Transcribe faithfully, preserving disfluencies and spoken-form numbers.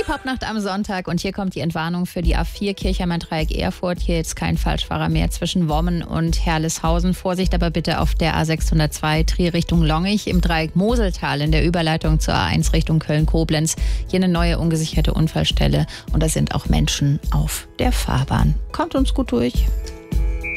Hip-Hop-Nacht am Sonntag und hier kommt die Entwarnung für die A vier Kirchheimer-Dreieck Erfurt. Hier jetzt kein Falschfahrer mehr zwischen Wommen und Herleshausen. Vorsicht aber bitte auf der A sechshundertzwei Trier Richtung Longich, im Dreieck Moseltal in der Überleitung zur A eins Richtung Köln-Koblenz. Hier eine neue ungesicherte Unfallstelle und da sind auch Menschen auf der Fahrbahn. Kommt uns gut durch.